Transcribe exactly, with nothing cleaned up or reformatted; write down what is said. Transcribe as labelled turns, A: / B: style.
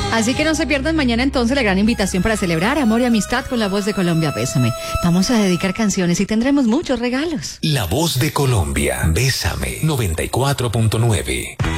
A: Así que no se pierdan mañana entonces la gran invitación para celebrar amor y amistad con La Voz de Colombia, Bésame. Vamos a dedicar canciones y tendremos muchos regalos.
B: La Voz de Colombia, Bésame, noventa y cuatro punto nueve.